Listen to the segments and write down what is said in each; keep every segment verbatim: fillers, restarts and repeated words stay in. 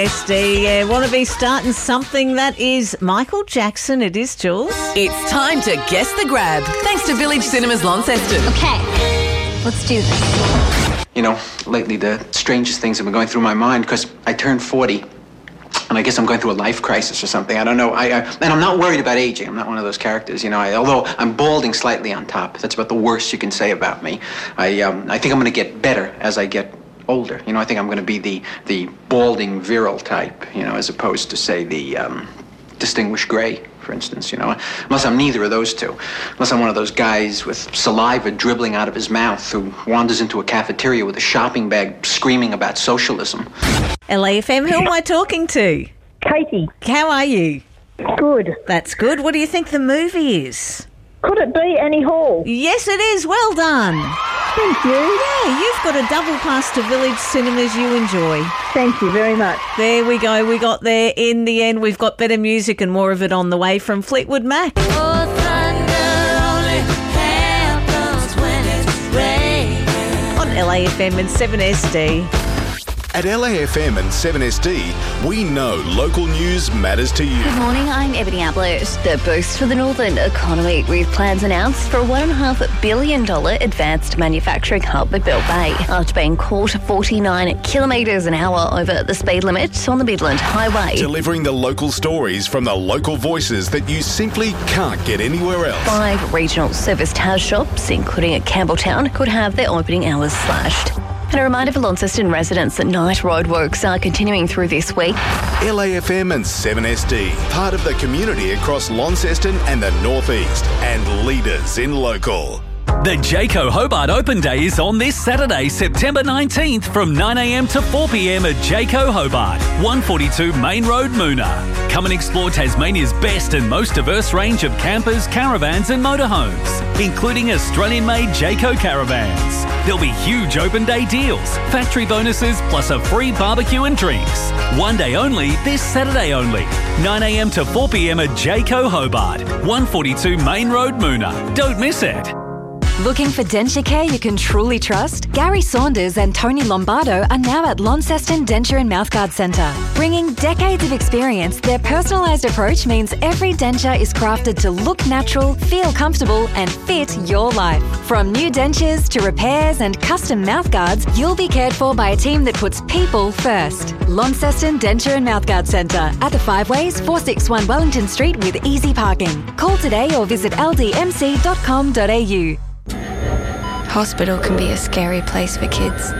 S D, yeah, want to be starting something that is Michael Jackson. It is, Jules. It's time to guess the grab, thanks to Village Cinemas Launceston. Okay, let's do this. You know, lately the strangest things have been going through my mind because I turned forty. And I guess I'm going through a life crisis or something. I don't know. I, I and I'm not worried about aging. I'm not one of those characters, you know. I, although I'm balding slightly on top. That's about the worst you can say about me. I um, I think I'm going to get better as I get older. You know, I think I'm going to be the the balding virile type. You know, as opposed to say the um, distinguished gray, for instance. You know, unless I'm neither of those two. Unless I'm one of those guys with saliva dribbling out of his mouth who wanders into a cafeteria with a shopping bag screaming about socialism. L A F M, who am I talking to? Katie. How are you? Good. That's good. What do you think the movie is? Could it be Annie Hall? Yes, it is. Well done. Thank you. Yeah, you've got a double pass to Village Cinemas you enjoy. Thank you very much. There we go. We got there in the end. We've got better music and more of it on the way from Fleetwood Mac. Oh, thunder only happens when it's raining. On L A F M and seven S D. At L A F M and seven S D, we know local news matters to you. Good morning, I'm Ebony Ablett. The boost for the northern economy with plans announced for a one point five billion dollars advanced manufacturing hub at Bell Bay after being caught forty-nine kilometres an hour over the speed limit on the Midland Highway. Delivering the local stories from the local voices that you simply can't get anywhere else. Five regional service towel shops, including at Campbelltown, could have their opening hours slashed. And a reminder for Launceston residents that night roadworks are continuing through this week. L A F M and seven S D, part of the community across Launceston and the North East, and leaders in local. The Jayco Hobart Open Day is on this Saturday, September nineteenth from nine a m to four p m at Jayco Hobart, one forty-two Main Road, Moona. Come and explore Tasmania's best and most diverse range of campers, caravans and motorhomes, including Australian-made Jayco caravans. There'll be huge open day deals, factory bonuses plus a free barbecue and drinks. One day only, this Saturday only, nine a m to four p m at Jayco Hobart, one forty-two Main Road, Moona. Don't miss it. Looking for denture care you can truly trust? Gary Saunders and Tony Lombardo are now at Launceston Denture and Mouthguard Centre. Bringing decades of experience, their personalised approach means every denture is crafted to look natural, feel comfortable and fit your life. From new dentures to repairs and custom mouthguards, you'll be cared for by a team that puts people first. Launceston Denture and Mouthguard Centre at the Five Ways, four sixty-one Wellington Street with easy parking. Call today or visit l d m c dot com dot a u. Hospital can be a scary place for kids.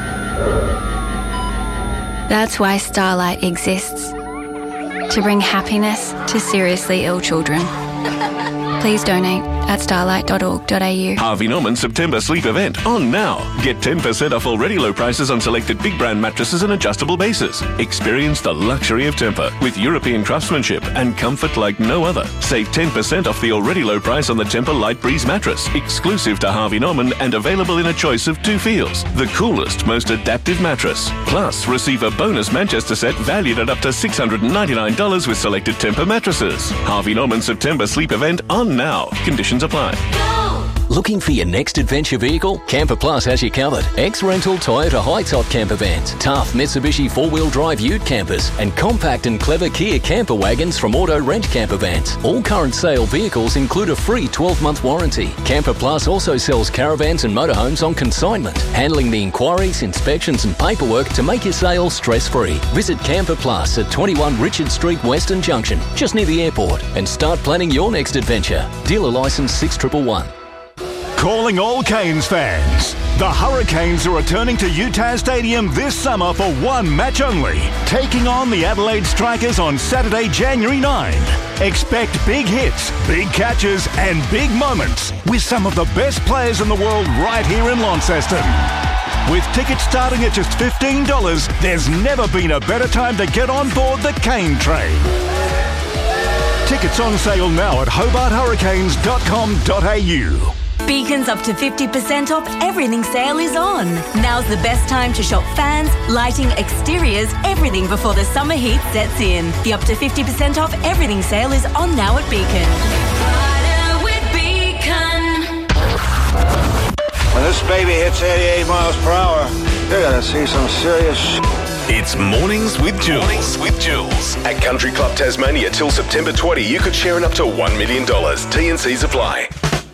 That's why Starlight exists. To bring happiness to seriously ill children. Please donate at starlight dot org dot a u. Harvey Norman September Sleep Event on now. Get ten percent off already low prices on selected big brand mattresses and adjustable bases. Experience the luxury of Tempur with European craftsmanship and comfort like no other. Save ten percent off the already low price on the Tempur Light Breeze mattress, exclusive to Harvey Norman and available in a choice of two feels. The coolest, most adaptive mattress. Plus, receive a bonus Manchester set valued at up to six hundred ninety-nine dollars with selected Tempur mattresses. Harvey Norman September Sleep Event on now. Conditions apply. Looking for your next adventure vehicle? Camper Plus has you covered. Ex-rental Toyota high-top camper vans, tough Mitsubishi four-wheel drive ute campers, and compact and clever Kia camper wagons from Auto Rent Camper Vans. All current sale vehicles include a free twelve-month warranty. Camper Plus also sells caravans and motorhomes on consignment, handling the inquiries, inspections and paperwork to make your sale stress-free. Visit Camper Plus at twenty-one Richard Street, Western Junction, just near the airport, and start planning your next adventure. Dealer licence six one one one. Calling all Canes fans. The Hurricanes are returning to U T A S Stadium this summer for one match only, taking on the Adelaide Strikers on Saturday, January ninth. Expect big hits, big catches and big moments with some of the best players in the world right here in Launceston. With tickets starting at just fifteen dollars, there's never been a better time to get on board the Cane Train. Tickets on sale now at hobart hurricanes dot com dot a u. Beacon's up to fifty percent off everything sale is on. Now's the best time to shop fans, lighting, exteriors, everything before the summer heat sets in. The up to fifty percent off everything sale is on now at Beacon. Rider with Beacon. When this baby hits eighty-eight miles per hour, you're gonna see some serious sh- It's Mornings with Jules. Mornings with Jules. At Country Club Tasmania till September twentieth, you could share in up to one million dollars. T and C's apply.